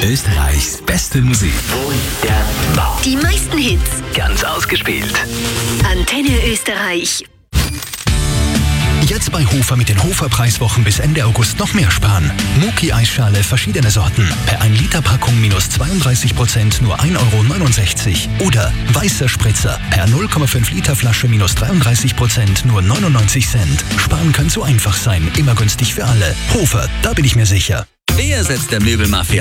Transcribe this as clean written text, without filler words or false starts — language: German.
Österreichs beste Musik. Wunderbar. Die meisten Hits. Ganz ausgespielt. Antenne Österreich. Jetzt bei Hofer mit den Hofer-Preiswochen bis Ende August noch mehr sparen. Muki-Eisschale verschiedene Sorten. Per 1 Liter Packung minus 32%, nur 1,69 €. Oder weißer Spritzer. Per 0,5 Liter Flasche minus 33%, nur 99 Cent. Sparen kann so einfach sein. Immer günstig für alle. Hofer, da bin ich mir sicher. Wer setzt der Möbelmafia